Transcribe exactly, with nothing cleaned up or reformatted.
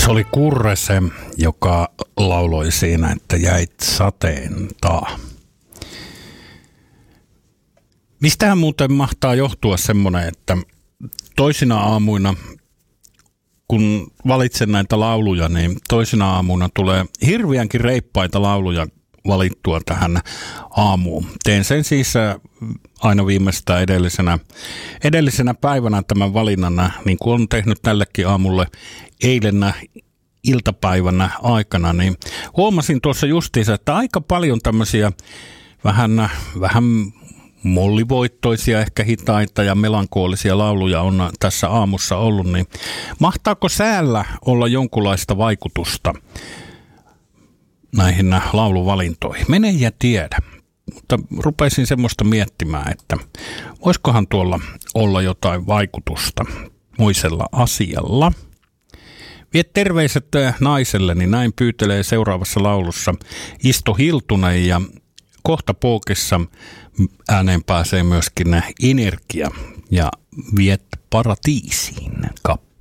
Se oli Kurrese, joka lauloi siinä, että jäit sateen taa. Mistähän muuten mahtaa johtua semmoinen, että toisina aamuina, kun valitsen näitä lauluja, niin toisina aamuina tulee hirveänkin reippaita lauluja valittua tähän aamuun. Teen sen siis aina viimeistään edellisenä, edellisenä päivänä tämän valinnan, niin kuin on tehnyt tällekin aamulle eilen iltapäivänä aikana, niin huomasin tuossa justiinsa, että aika paljon tämmöisiä vähän, vähän mollivoittoisia, ehkä hitaita ja melankoolisia lauluja on tässä aamussa ollut, niin mahtaako säällä olla jonkunlaista vaikutusta näihin lauluvalintoihin? Mene ja tiedä. Mutta rupesin semmoista miettimään, että voisikohan tuolla olla jotain vaikutusta muisella asialla. Vie terveiset naiselle, niin näin pyytelee seuraavassa laulussa Isto Hiltunen, ja kohta pookissa ääneen pääsee myöskin Energia ja Viet paratiisiin kappale.